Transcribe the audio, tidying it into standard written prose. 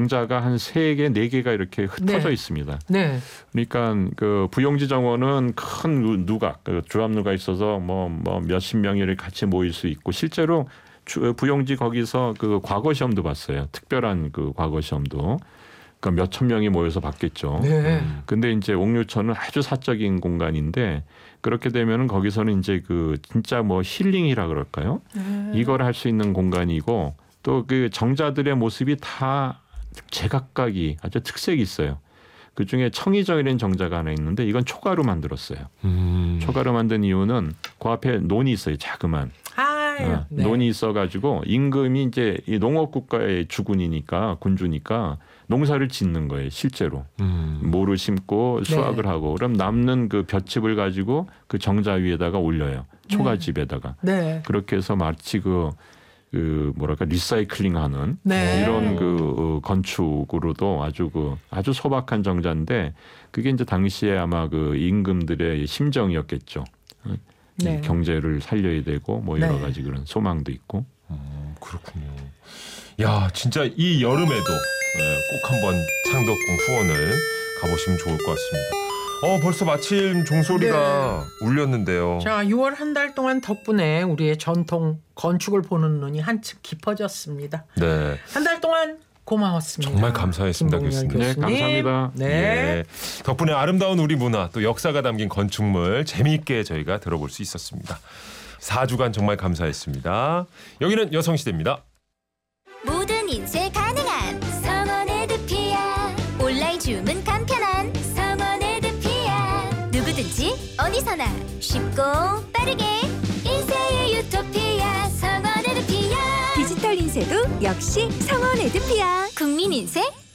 정자가 한 3개, 4개가 이렇게 흩어져 네. 있습니다. 네. 그러니까 그 부용지 정원은 큰 누각, 주합루가 있어서 뭐 몇십 명이 같이 모일 수 있고 실제로 부용지 거기서 그 과거 시험도 봤어요. 특별한 그 과거 시험도. 그러니까 몇천 명이 모여서 봤겠죠. 네. 근데 이제 옥류천은 아주 사적인 공간인데 그렇게 되면은 거기서는 이제 그 진짜 뭐 힐링이라 그럴까요? 이걸 할 수 있는 공간이고 또 그 정자들의 모습이 다 제각각이 아주 특색이 있어요. 그 중에 청이정이라는 정자가 하나 있는데 이건 초가로 만들었어요. 초가로 만든 이유는 그 앞에 논이 있어요. 자그만. 네. 논이 있어가지고 임금이 이제 이 농업국가의 주군이니까 군주니까 농사를 짓는 거예요. 실제로. 모를 심고 수확을 하고 그럼 남는 그 볏짚을 가지고 그 정자 위에다가 올려요. 초가집에다가. 네. 그렇게 해서 마치 그 뭐랄까 리사이클링하는 네. 이런 그 건축으로도 아주 소박한 정자인데 그게 이제 당시에 아마 그 임금들의 심정이었겠죠. 네. 이 경제를 살려야 되고 뭐 여러 네. 가지 그런 소망도 있고. 그렇군요. 야, 진짜 이 여름에도 꼭 한번 창덕궁 후원을 가보시면 좋을 것 같습니다. 벌써 마침 종소리가 울렸는데요. 자, 6월 한 달 동안 덕분에 우리의 전통 건축을 보는 눈이 한층 깊어졌습니다. 네. 한 달 동안 고마웠습니다. 정말 감사했습니다, 김봉렬 교수님. 네, 감사합니다. 네. 예. 덕분에 아름다운 우리 문화 또 역사가 담긴 건축물 재미있게 저희가 들어볼 수 있었습니다. 4주간 정말 감사했습니다. 여기는 여성시대입니다. 모든 인쇄 가능한 성원 에드피아. 온라인 주문 간편한 성원 에드피아. 누구든지 어디서나 쉽고 빠르게 인쇄의 유토피아 성원 에드피아. 디지털 인쇄도 역시 성원 에드피아. 국민 인쇄